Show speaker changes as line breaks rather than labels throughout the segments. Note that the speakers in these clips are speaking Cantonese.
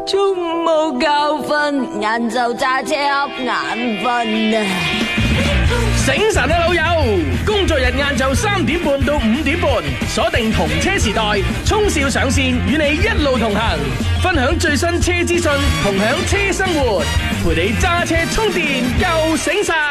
中午冇覺瞓，晏晝揸車瞌眼瞓啊！
醒神啊老友，工作日晏晝3點半到5點半，鎖定同車時代，聰少上線與你一路同行，分享最新車資訊，同享車生活，陪你揸車充電夠醒神。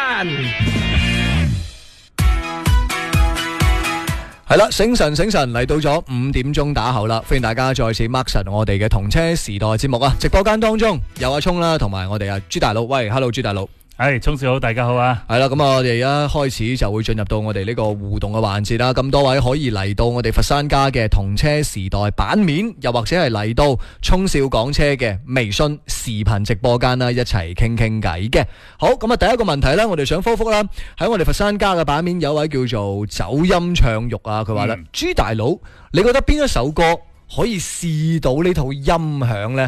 係啦，醒神嚟到咗5點鐘打後啦，歡迎大家再次 mark 實我哋嘅同車時代節目啊！直播間當中有阿聰啦，同埋我哋阿朱大佬。喂 ，Hello 朱大佬。
係，聰少好，大家好啊！
係啦，咁我哋而家開始就會進入到我哋呢個互動嘅環節啦。咁多位可以嚟到我哋佛山家嘅同車時代版面，又或者係嚟到聰少講車嘅微信視頻直播間啦，一齊傾偈嘅。好，咁啊，第一個問題呢，我哋想復覆啦。喺我哋佛山家嘅版面有位叫做走音唱玉啊，佢話啦，朱大佬，你覺得邊一首歌可以試到呢套音響呢？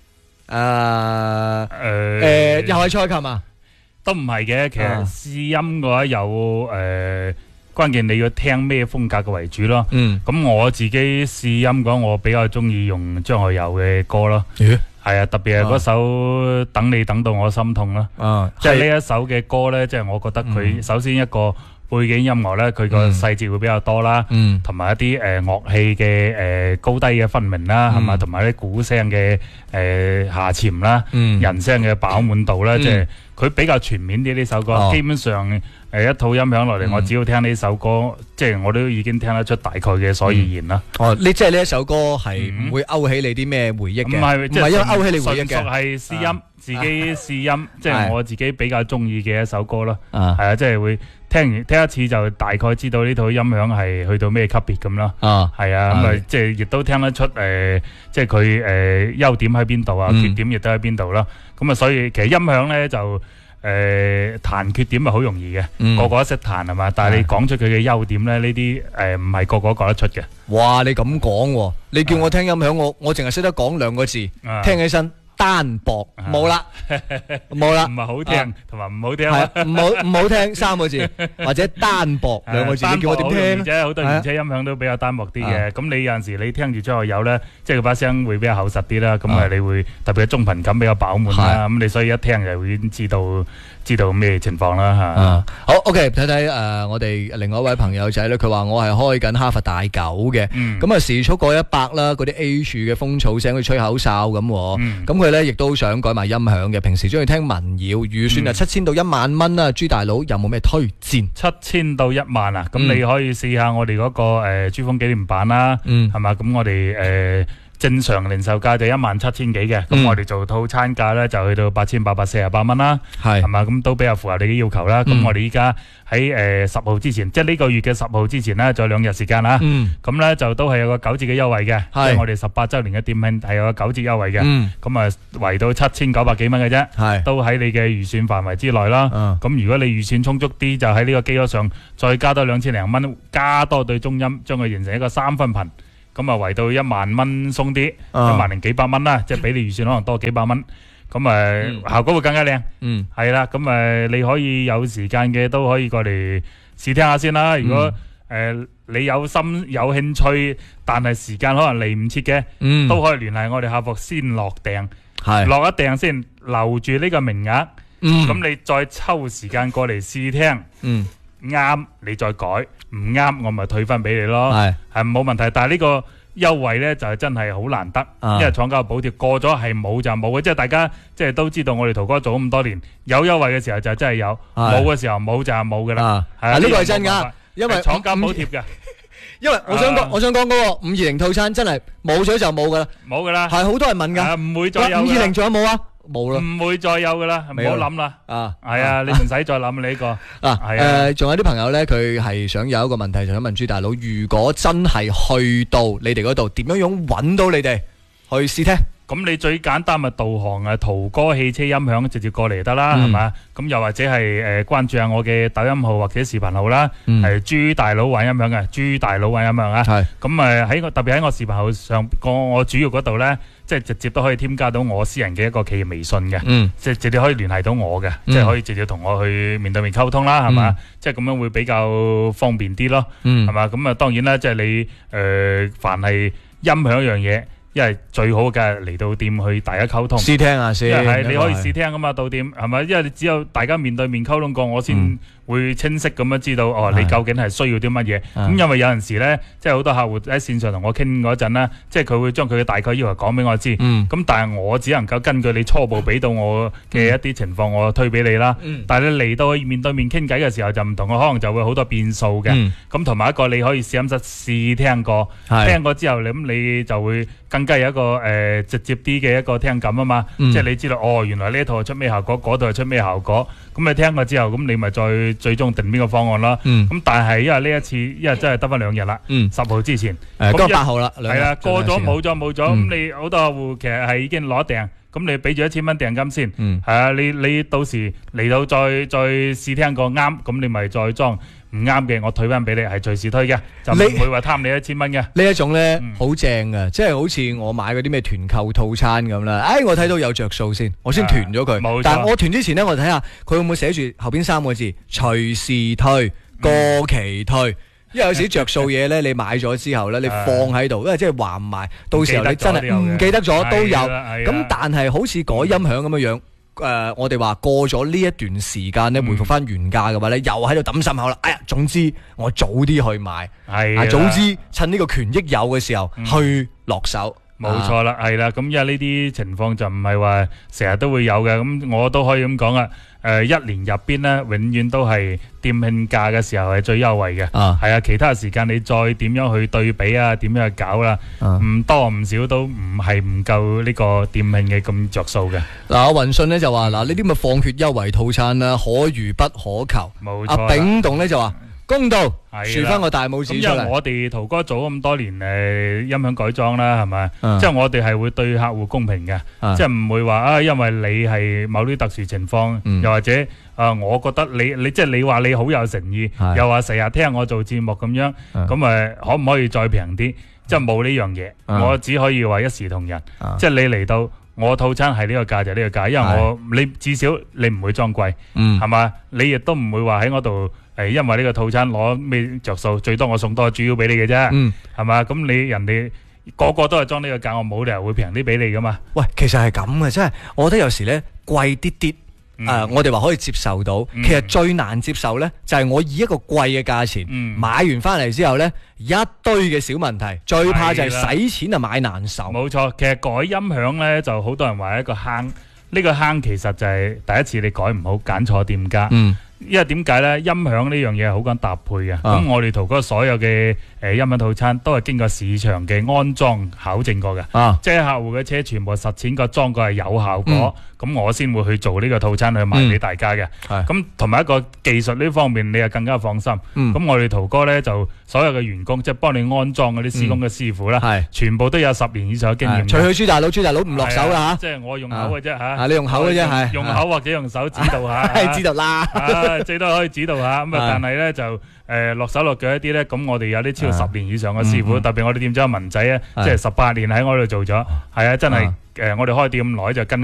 又係蔡琴啊？
都唔係嘅，其實試音嘅話有關鍵你要聽咩風格嘅為主咯。咁我自己試音嘅話，我比較中意用張學友嘅歌咯。係啊，特別係嗰首《等你等到我心痛》啦。即係呢一首嘅歌呢，即係我覺得佢首先一個背景音樂呢，佢個細節會比較多啦，同埋一啲樂器嘅高低嘅分明啦，係嘛，同埋啲鼓聲嘅下潛啦，人聲嘅飽滿度啦，即係。佢比較全面啲呢首歌，基本上一套音響落嚟，我只要聽呢首歌，即係我都已經聽得出大概嘅所以然啦。
即係呢一首歌係唔會勾起你啲咩回憶嘅？唔係因為勾起你回憶嘅，
純屬係試音，自己試音，即係我自己比較中意嘅一首歌咯。係啊，即係會聽一次就大概知道呢套音響係去到咩級別咁咯。係啊，咁啊，即係亦都聽得出即係佢優點喺邊度啊，缺點亦都喺邊度啦。咁啊，所以其實音響咧就彈缺點係好容易嘅，個個都識彈係嘛，但係你講出佢嘅優點咧，呢啲唔係個個講得出嘅。哇，你咁講，你叫我聽音響，我淨係識得講2個字，聽起身單薄，冇啦，唔係好聽，同埋唔好聽，唔好聽3個字，或者單薄2個字，你叫我點聽啫？好多原車音響都比較單薄啲嘅，咁你有陣時你聽住張學友咧，即係佢把聲會比較厚實啲啦，咁啊你會特別係中頻感比較飽滿啦，咁你所以一聽就會已經知道咩情況啦嚇。
好 OK， 睇睇我哋另外一位朋友仔咧，佢話我係開緊哈佛大9嘅，咁啊時速過100啦，嗰啲 H 嘅風草聲，佢吹口哨咁，咁佢咧亦都想改埋音響嘅，平時中意聽民謠，預算係7000到1萬蚊啦。朱大佬有冇咩推薦
？7000到1萬啊，咁你可以試下我哋嗰個珠峰紀念版啦，係嘛？咁我哋正常零售價就17000幾嘅，咁我哋做套餐價咧就去到8848蚊啦，係嘛？咁都比較符合你嘅要求啦。咁我哋依家喺10號之前，即係呢個月嘅10號之前咧，仲有2日時間啦。咁咧就都係有個9折嘅優惠嘅，即係我哋18週年嘅店慶係有個9折優惠嘅。咁啊圍到7900幾蚊嘅啫，都喺你嘅預算範圍之內啦。咁如果你預算充足啲，就喺呢個基礎上再加多2000零蚊，加多對中音，將佢形成一個3分頻。咁啊，圍到1萬蚊鬆啲，1萬零幾百蚊啦，即係比你預算可能多幾百蚊。咁效果會更加靚。係啦，咁你可以有時間嘅都可以過嚟試聽下先啦。如果你有心有興趣，但係時間可能嚟唔切嘅，都可以聯繫我哋客服先落訂，落一訂先留住呢個名額。咁你再抽時間過嚟試聽。啱你再改，唔啱我咪退翻俾你咯，係冇問題。但係呢個優惠呢，就係真係好難得，因為廠家補貼過咗係冇就冇嘅，即係大家即係都知道我哋途哥做咗咁多年，有優惠嘅時候就真係有，冇嘅時候冇就係冇噶啦。係啊，呢個係真噶，因為廠家補貼嘅。
因為我想講嗰個520套餐真係冇咗就冇噶啦，
冇噶啦，
係好多人問噶，
唔會再有。
520仲有冇啊？冇啦，
唔會再有噶啦，唔好諗啦。係啊，你唔使再諗呢個。係啊，
仲有啲朋友咧，佢係想有一個問題，就想問朱大佬，如果真係去到你哋嗰度，點樣揾到你哋去試聽？
咁你最簡單咪導航啊，途哥汽車音響直接過嚟得啦，係嘛？咁又或者係關注下我嘅抖音號或者視頻號啦，係朱大佬玩音響嘅，朱大佬玩音響啊。咁喺特別喺我視頻號上我主要嗰度咧，即係直接都可以添加到我私人嘅一個企業微信嘅，即係直接可以聯繫到我嘅，即係可以直接同我去面對面溝通啦，係嘛？即係咁樣會比較方便啲咯，係嘛？咁當然啦，即係你凡係音響一樣嘢。 因為最好嘅嚟到店去大家溝通，
試聽下先，
係你可以試聽噶嘛，到店係咪？因為你只有大家面對面溝通過，我先會清晰咁樣知道哦，你究竟係需要啲乜嘢。咁因為有陣時咧，即係好多客戶喺線上同我傾嗰陣咧，即係佢會將佢嘅大概要求講俾我知。咁但係我只能夠根據你初步俾到我嘅一啲情況，我推俾你啦。但係你嚟到面對面傾偈嘅時候就唔同，我可能就會好多變數嘅。咁同埋一個你可以試音室試聽過，聽過之後咁你就會更加有一個直接啲嘅一個聽感啊嘛。即係你知道哦，原來呢一套係出咩效果，嗰套係出咩效果。咁你聽過之後，咁你咪再最終定邊個方案啦。咁但係因為呢一次，因為真係得翻2日啦，10號之前，
今日8號啦，
係啦，過咗冇咗，咁你好多客戶其實係已經攞訂，咁你俾住1000蚊訂金先，係啊，你到時嚟到再試聽個啱，咁你咪再裝。唔啱嘅，我退翻俾你，係隨時退嘅，就唔會話貪你1000蚊嘅。
呢一種咧好正嘅，即係好似我買嗰啲咩團購套餐咁啦。我睇到有着數先，我先團咗佢。但係我團之前咧，我睇下佢會唔會寫住後邊3個字隨時退、過期退。因為有時着數嘢咧，你買咗之後咧，你放喺度，因為即係還唔埋，到時候你真係唔記得咗都有。咁但係好似改音響咁樣樣。我哋話過咗呢一段時間咧，回復翻原價嘅話咧，又喺度抌心口啦。總之我早啲去買，早知趁呢個權益有嘅時候去落手。
冇錯啦，係啦。咁因為呢啲情況就唔係話成日都會有嘅，咁我都可以咁講啊。一年入邊咧，永遠都係店慶價嘅時候係最優惠嘅。係啊，其他時間你再點樣去對比啊，點樣去搞啦，唔多唔少都唔夠呢個店慶嘅咁着數嘅。
嗱，阿雲信咧就話呢啲咪放血優惠套餐啦，可遇不可求。
冇錯。
阿炳棟咧就話公道，豎翻個大拇指出嚟。
因為我哋淘哥做咁多年音響改裝啦，係咪？即係我哋係會對客戶公平嘅，即係唔會話因為你係某啲特殊情況，又或者我覺得你即係你話你好有誠意，又話成日聽我做節目咁樣，咁可唔可以再平啲？即係冇呢樣嘢，我只可以話一視同仁。即係你嚟到我套餐係呢個價就呢個價，因為你至少你唔會裝貴，係嘛？你亦都唔會話喺我度。因為呢個套餐攞咩着數，最多我送多個主要俾你嘅啫，係嘛？咁你人哋個個都係裝呢個價，我冇理由會平啲俾你噶嘛？
喂，其實係咁嘅，真係，我覺得有時咧貴啲啲，我哋話可以接受到。其實最難接受咧，就係我以一個貴嘅價錢買完翻嚟之後咧，一堆嘅小問題，最怕就係使錢就買難受。
冇錯，其實改音響咧就好多人話係一個坑，呢個坑其實就係第一次你改唔好，揀錯店家。因為點解咧？音響呢樣嘢係好講搭配嘅。咁我哋淘哥所有嘅音響套餐都係經過市場嘅安裝考證過嘅。即係客戶嘅車全部實踐過裝過係有效果，咁我先會去做呢個套餐去賣俾大家嘅。咁同埋一個技術呢方面，你又更加放心。咁我哋淘哥咧就所有嘅員工，即係幫你安裝嗰啲施工嘅師傅啦，全部都有10年以上嘅經驗。
除去朱大佬唔落手啦嚇。
即係我用口嘅啫嚇。
你用口嘅啫係。
用口或者用手指導下。
知道啦。
最多可以指導下，咁但係咧就落手落腳一啲咧，咁我哋有啲超過10年以上嘅師傅，特別我哋店長文仔啊，即係18年喺我度做咗，係啊，真係我哋開店咁耐就跟